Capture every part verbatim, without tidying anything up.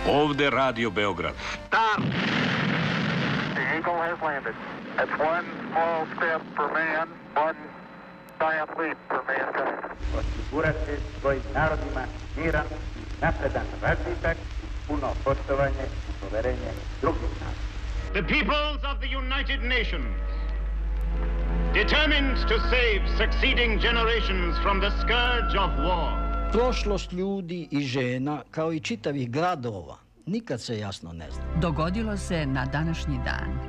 Ovde Radio Beograd. Stop! The Eagle has landed. That's one small step for man, one giant leap for mankind. Osigurati svojim narodima miran, napredan razvitak, puno poštovanje i poverenje drugih naroda. The peoples of the United Nations, determined to save succeeding generations from the scourge of war. Prošlost ljudi i žena, kao i čitavih gradova, nikad se jasno ne zna. Dogodilo se na današnji dan.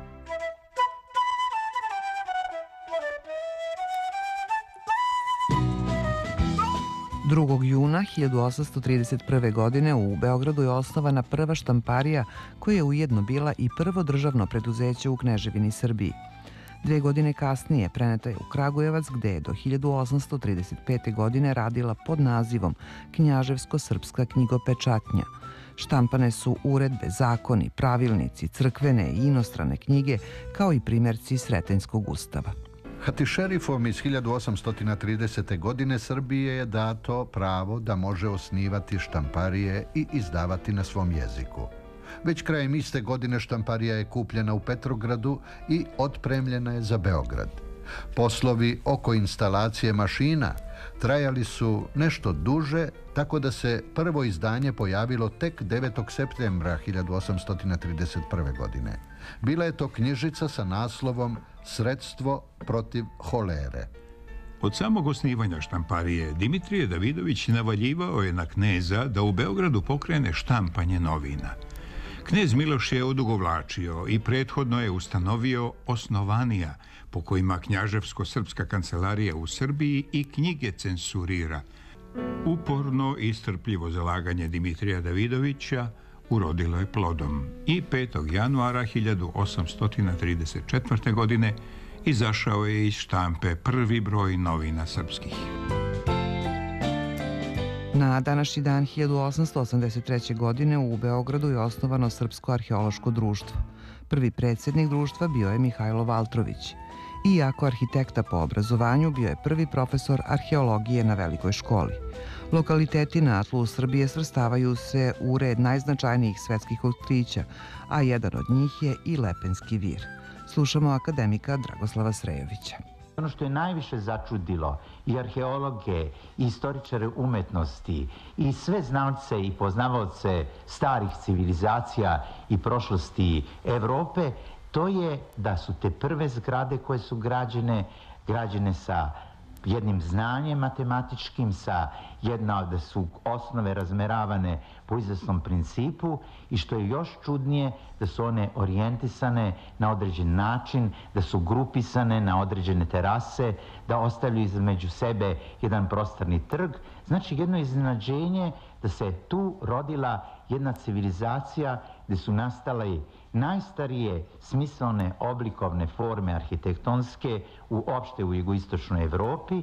drugog juna hiljadu osamsto trideset prve. godine u Beogradu je osnovana prva štamparija koja je ujedno bila i prvo državno preduzeće u Kneževini Srbiji. Dve godine kasnije preneta je u Kragujevac gde je do hiljadu osamsto trideset pete. godine radila pod nazivom Knjaževsko-srpska knjigopečatnja. Štampane su uredbe, zakoni, pravilnici, crkvene i inostrane knjige kao i primjerci Sretenjskog ustava. Hatišerifom iz hiljadu osamsto tridesete. godine Srbije je dato pravo da može osnivati štamparije i izdavati na svom jeziku. Već krajem iste godine štamparija je kupljena u Petrogradu i otpremljena je za Beograd. Poslovi oko instalacije mašina trajali su nešto duže, tako da se prvo izdanje pojavilo tek devetog septembra hiljadu osamsto trideset prve. godine. Bila je to knjižica sa naslovom Sredstvo protiv holere. Od samog osnivanja štamparije Dimitrije Davidović navaljivao je na kneza da u Beogradu pokrene štampanje novina. Knez Miloš je odugovlačio i prethodno je ustanovio osnovanija po kojima Knjaževsko-srpska kancelarija u Srbiji i knjige censurira. Uporno i strpljivo zalaganje Dimitrija Davidovića urodilo je plodom i petog januara hiljadu osamsto trideset četvrte. godine izašao je iz štampe prvi broj novina srpskih. Na današnji dan hiljadu osamsto osamdeset treće. godine u Beogradu je osnovano Srpsko arheološko društvo. Prvi predsjednik društva bio je Mihajlo Valtrović. Iako arhitekta po obrazovanju, bio je prvi profesor arheologije na Velikoj školi. Lokaliteti na tlu Srbije svrstavaju se u red najznačajnijih svetskih otkrića, a jedan od njih je i Lepenski vir. Slušamo akademika Dragoslava Srejovića. Ono što je najviše začudilo i arheologe, i istoričare umetnosti, i sve znalce i poznavaoce starih civilizacija i prošlosti Evrope, to je da su te prve zgrade koje su građene, građene sa jednim znanjem matematičkim, sa jedna da su osnove razmeravane po izvesnom principu i što je još čudnije da su one orijentisane na određen način, da su grupisane na određene terase, da ostavljaju između sebe jedan prostorni trg. Znači jedno iznenađenje da se tu rodila jedna civilizacija gde su nastale najstarije smislene oblikovne forme arhitektonske uopšte u jugoistočnoj Evropi.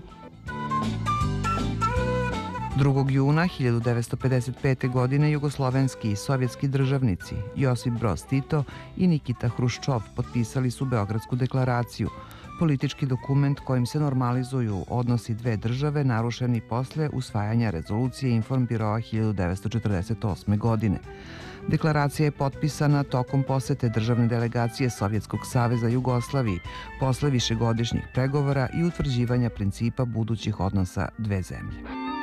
drugog juna hiljadu devetsto pedeset pete. godine jugoslovenski i sovjetski državnici Josip Broz Tito i Nikita Hruščov potpisali su Beogradsku deklaraciju, politički dokument kojim se normalizuju odnosi dve države narušeni posle usvajanja rezolucije Informbiroa hiljadu devetsto četrdeset osme. godine. Deklaracija je potpisana tokom posete državne delegacije Sovjetskog saveza Jugoslaviji posle višegodišnjih pregovora i utvrđivanja principa budućih odnosa dve zemlje.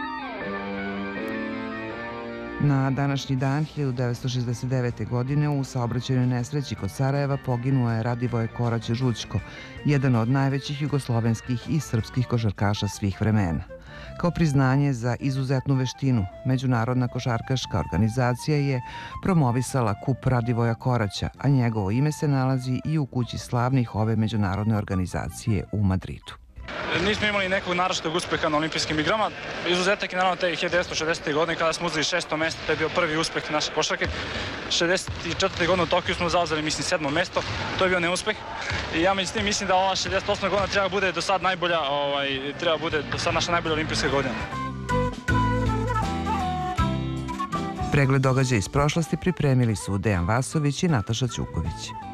Na današnji dan hiljadu devetsto šezdeset devete. godine u saobraćajnoj nesreći kod Sarajeva poginuo je Radivoje Korać Žućko, jedan od najvećih jugoslovenskih i srpskih košarkaša svih vremena. Kao priznanje za izuzetnu veštinu, Međunarodna košarkaška organizacija je promovisala kup Radivoja Koraća, a njegovo ime se nalazi i u kući slavnih ove međunarodne organizacije u Madridu. Nismo imali nekog naročitog uspeha na olimpijskim igrama. Izuzetak je naravno te hiljadu devetsto šezdesete. godine kada smo uzeli šesto mesto, to je bio prvi uspeh naše košarke. šezdeset četvrte. godine u Tokiju smo zauzeli, mislim, sedmo mesto. To je bio neuspeh. I ja međutim mislim da ova šezdeset osma. godina treba bude do sad najbolja, ovaj, treba bude do sad naša najbolja olimpijska godina. Pregled događaja iz prošlosti pripremili su Dejan Vasović i Nataša Ćuković.